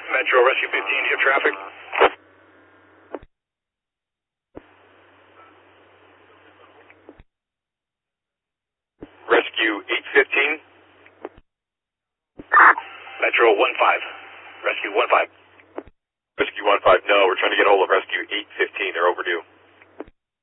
Metro Rescue 15, do you have traffic? Rescue 815. Metro 15. Rescue 15. Rescue 15, no, we're trying to get hold of Rescue 815. They're overdue.